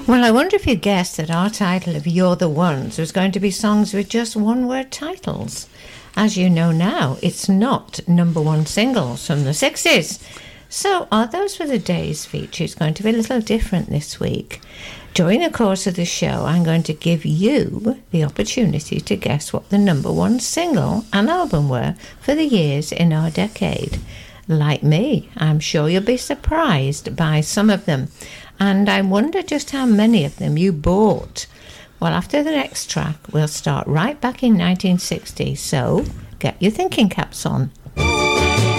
Well, I wonder if you guessed that our title of You're the Ones was going to be songs with just one-word titles. As you know now, it's not number one singles from the 60s. So are those for the Days features going to be a little different this week? During the course of the show, I'm going to give you the opportunity to guess what the number one single and album were for the years in our decade. Like me, I'm sure you'll be surprised by some of them. And I wonder just how many of them you bought. Well, after the next track, we'll start right back in 1960. So get your thinking caps on.